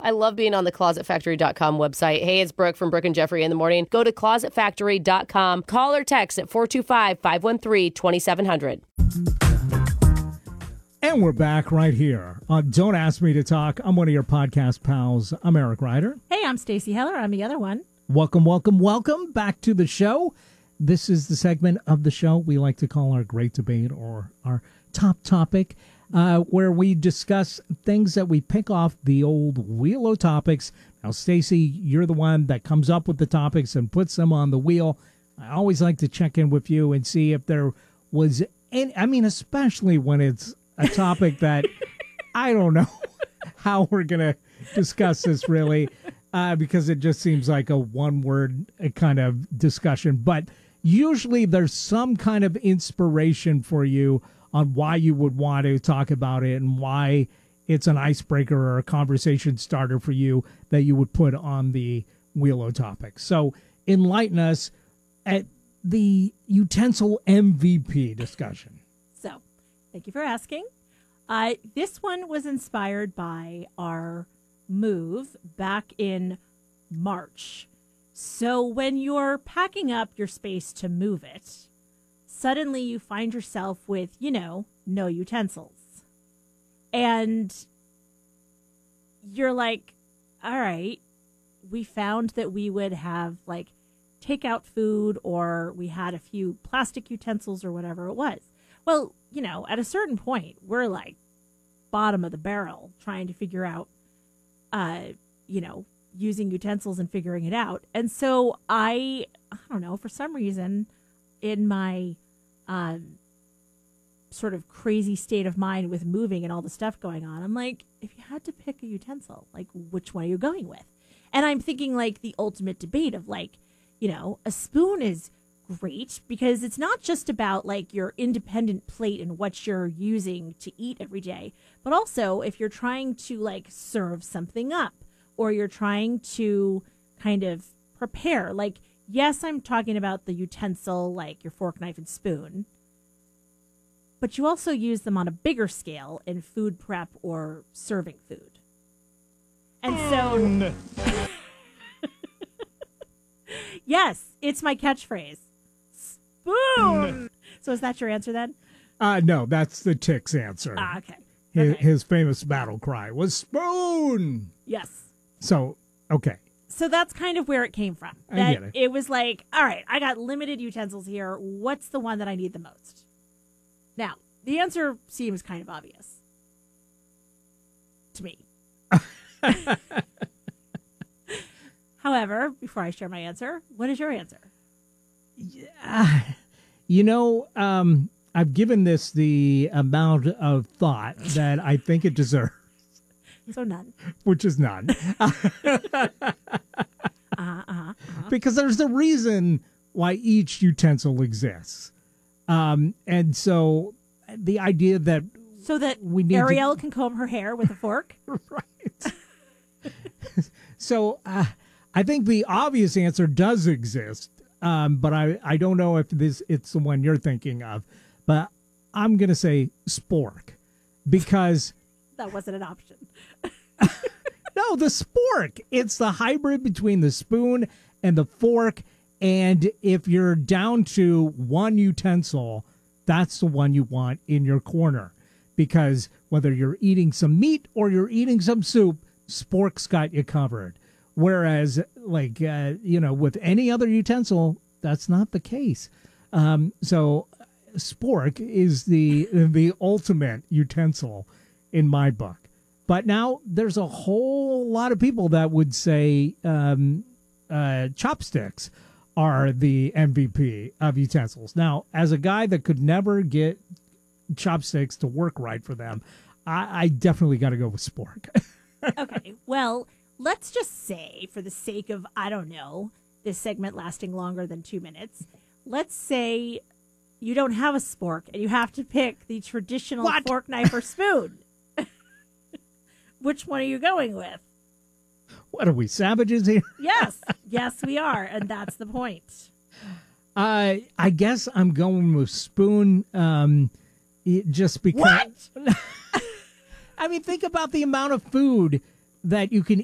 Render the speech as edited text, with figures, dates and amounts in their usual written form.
I love being on the ClosetFactory.com website. Hey, it's Brooke from Brooke and Jeffrey in the morning. Go to ClosetFactory.com. Call or text at 425-513-2700. And we're back right here on Don't Ask Me to Talk. I'm one of your podcast pals. I'm Eric Ryder. Hey, I'm Stacey Heller. I'm the other one. Welcome, welcome, welcome back to the show. This is the segment of the show we like to call our Great Debate or our Top Topic, where we discuss things that we pick off the old wheel of topics. Now, Stacey, you're the one that comes up with the topics and puts them on the wheel. I always like to check in with you and see if there was any, I mean, especially when it's a topic that I don't know how we're going to discuss this really, because it just seems like a one-word kind of discussion. But usually there's some kind of inspiration for you on why you would want to talk about it and why it's an icebreaker or a conversation starter for you that you would put on the wheel of topics. So enlighten us at the utensil MVP discussion. So, thank you for asking. This one was inspired by our move back in March. So when you're packing up your space to move it, suddenly you find yourself with, no utensils. And you're like, all right, we found that we would have like takeout food, or we had a few plastic utensils or whatever it was. Well, at a certain point, we're like bottom of the barrel trying to figure out, using utensils and figuring it out. And so I don't know, for some reason in my sort of crazy state of mind with moving and all the stuff going on, I'm like, if you had to pick a utensil, like which one are you going with? And I'm thinking like the ultimate debate of like, a spoon is great because it's not just about like your independent plate and what you're using to eat every day, but also if you're trying to like serve something up or you're trying to kind of prepare, like, yes, I'm talking about the utensil, like your fork, knife, and spoon, but you also use them on a bigger scale in food prep or serving food. And so, yes, it's my catchphrase. Spoon. So is that your answer then? No, that's the Tick's answer. Okay. His famous battle cry was spoon. Yes. So, okay. So that's kind of where it came from. I get it. It was like, all right, I got limited utensils here. What's the one that I need the most? Now, the answer seems kind of obvious to me. However, before I share my answer, what is your answer? I've given this the amount of thought that I think it deserves. So none. Which is none. Because there's a reason why each utensil exists. And so the idea that... So that we need Ariel can comb her hair with a fork? Right. So I think the obvious answer does exist. But I don't know if it's the one you're thinking of. But I'm going to say spork. Because... That wasn't an option. No, the spork. It's the hybrid between the spoon and the fork. And if you're down to one utensil, that's the one you want in your corner. Because whether you're eating some meat or you're eating some soup, spork's got you covered. Whereas, like, with any other utensil, that's not the case. So spork is the ultimate utensil in my book. But now there's a whole lot of people that would say chopsticks are the MVP of utensils. Now, as a guy that could never get chopsticks to work right for them, I definitely got to go with spork. Okay, well, let's just say, for the sake of, I don't know, this segment lasting longer than 2 minutes, let's say you don't have a spork and you have to pick the traditional fork, knife, or spoon. Which one are you going with? What are we, savages here? Yes, we are, and that's the point. I guess I'm going with spoon, just because. What? I mean, think about the amount of food that you can